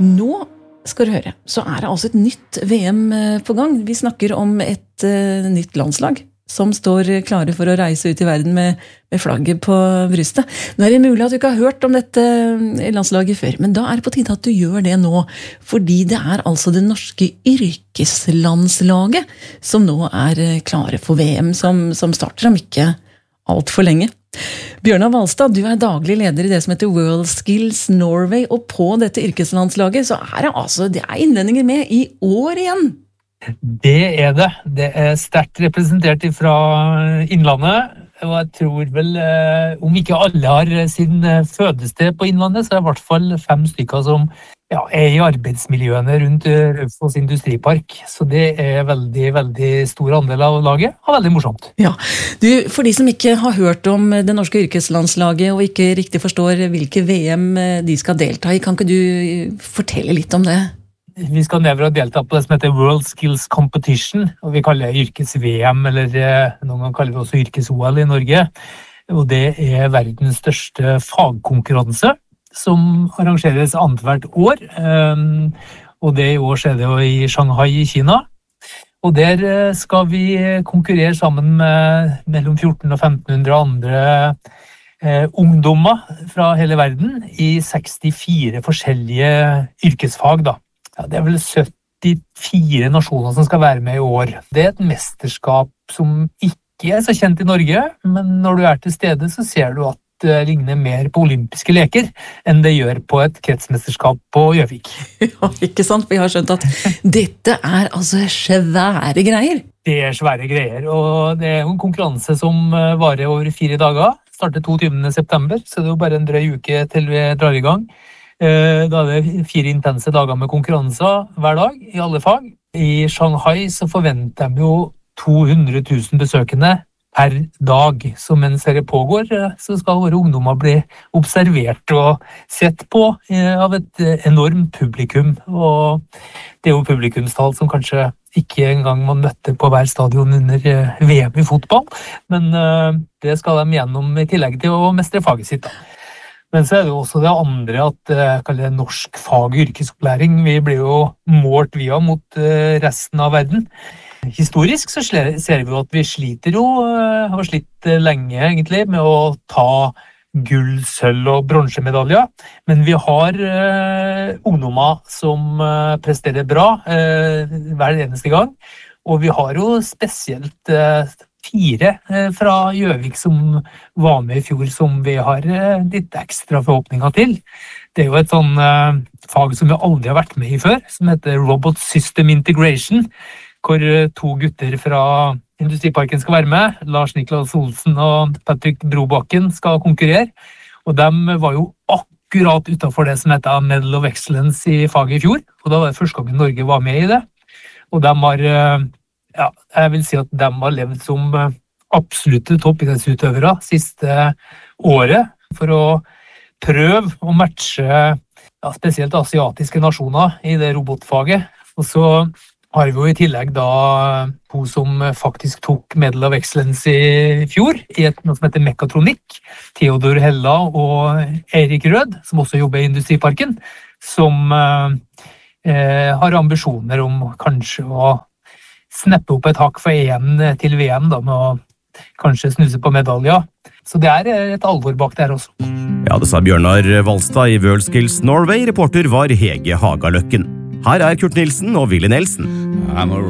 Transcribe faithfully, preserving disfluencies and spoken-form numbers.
Nå skal du høre, så er det altså et nytt V M på gang. Vi snakker om et uh, nytt landslag som står klare for å reise ut i verden med, med flagget på brystet. Nå er det mulig at du ikke har hørt om dette landslaget før, men da er det på tide at du gjør det nå, fordi det er altså det norske yrkeslandslaget som nå er klare for V M, som, som starter om ikke alt for lenge. Bjørnar Valstad, du er daglig leder i det som heter World Skills Norway, og på dette yrkeslandslaget så er det altså, det er innlendinger med i år igjen. Det er det. Det er sterkt representert fra Innlandet, og jeg tror vel, om ikke alle har sin fødested på Innlandet, så er det i hvert fall fem stykker som ja, er i arbeidsmiljøene rundt Raufoss industripark. Så det er veldig, veldig stor andel av laget, og veldig morsomt. Ja, du, for de som ikke har hørt om det norske yrkeslandslaget, og ikke riktig forstår hvilke V M de skal delta i, kan ikke du fortelle litt om det? Vi skal nedover og delta på det som heter World Skills Competition, og vi kaller det yrkes-V M, eller noen ganger kaller vi også yrkes-O L i Norge. Og det er verdens største fagkonkurranse, som arrangeres annethvert år. Og det i år skjer det jo i Shanghai i Kina. Og der skal vi konkurrere sammen med mellom fjorten og femten hundre andre eh, ungdommer fra hele verden i sekstifire forskjellige yrkesfag da. Ja, det er vel syttifire nasjoner som skal være med i år. Det er et mesterskap som ikke er så kjent i Norge, men når du er til stede så ser du at det ligner mer på olympiske leker enn det gjør på et kretsmesterskap på Gjøvik. Ja, ikke sant? Vi har skjønt at dette er altså svære greier. Det er svære greier, og det er en konkurranse som varer over fire dager. Starter toogtyvende september, så det er jo bare en drøy uke til vi drar i gang. Da er det fire intense dager med konkurranser hver dag i alle fag. I Shanghai så forventer de jo to hundre tusen besøkende per dag. Så mens det pågår, så skal våre ungdommer bli observert og sett på av et enormt publikum. Og det er jo publikumstall som kanskje ikke engang man møtte på hver stadion under V M i fotball. Men det skal de gjennom i tillegg til å mestre faget sitt da. Men så er det jo også det andre at jeg kaller det norsk fag- og yrkesopplæring. Vi blir jo målt via mot resten av verden. Historisk så ser vi jo at vi sliter jo, har slitt lenge egentlig med å ta gull, sølv og bronsemedaljer. Men vi har uh, ungdommer som uh, presterer bra uh, hver eneste gang. Og vi har jo spesielt uh, fire uh, fra Gjøvik som var med i fjor, som vi har uh, litt ekstra forhåpninger til. Det er jo et sånn uh, fag som vi aldri har vært med i før, som heter Robot System Integration, hvor uh, to gutter fra Industriparken skal være med. Lars Niklas Olsen og Patrick Brobakken skal konkurrere, og de var jo akkurat utenfor det som heter Medal of Excellence i faget i fjor, og da var det første gangen Norge var med i det. Og de har, ja, jeg vil si at de har levd som absolutte toppidrettsutøvere siste året, for å prøve å matche ja, spesielt asiatiske nasjoner i det robotfaget. Og så har vi jo i tillegg da to som faktisk tok Medal of Excellence i fjor, i et, noe som heter Mekatronikk, Theodor Hella og Erik Rød, som også jobber i Industriparken, som eh, har ambisjoner om kanskje å snappe opp et hakk for E M til V M, da, med å kanskje snuse på medaljer. Så det er et alvor bak der også. Ja, det sa Bjørnar Valstad i World Skills Norway. Reporter var Hege Hagaløkken. Her er Kurt Nilsen og Willy Nelson. I'm a